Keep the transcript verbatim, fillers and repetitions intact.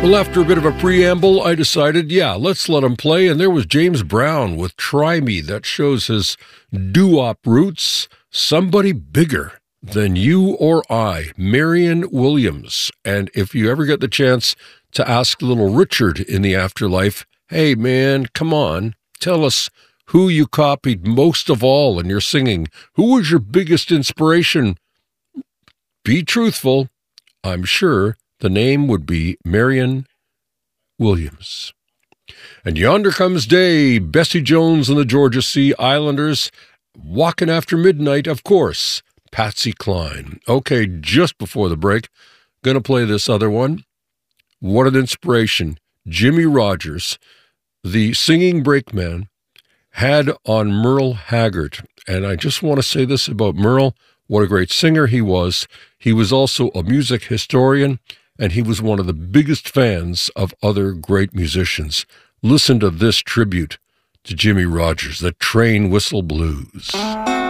Well, after a bit of a preamble, I decided, yeah, let's let him play. And there was James Brown with Try Me. That shows his doo-wop roots. Somebody bigger than you or I, Marion Williams. And if you ever get the chance to ask little Richard in the afterlife, hey, man, come on, tell us who you copied most of all in your singing. Who was your biggest inspiration? Be truthful. I'm sure the name would be Marion Williams. And Yonder Comes Day, Bessie Jones and the Georgia Sea Islanders, Walking After Midnight, of course, Patsy Cline. Okay, just before the break, going to play this other one. What an inspiration Jimmie Rodgers, the singing brakeman, had on Merle Haggard. And I just want to say this about Merle, what a great singer he was. He was also a music historian, and he was one of the biggest fans of other great musicians. Listen to this tribute to Jimmie Rodgers, the Train Whistle Blues.